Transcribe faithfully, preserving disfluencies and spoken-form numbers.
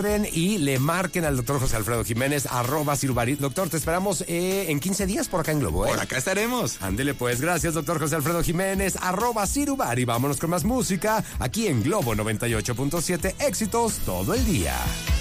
y le marquen al doctor José Alfredo Jiménez, arroba Sirubari. Doctor, te esperamos eh, en quince días por acá en Globo, ¿eh? Por acá estaremos. Ándele pues, gracias doctor José Alfredo Jiménez, arroba Sirubari. Vámonos con más música aquí en Globo noventa y ocho punto siete, éxitos todo el día.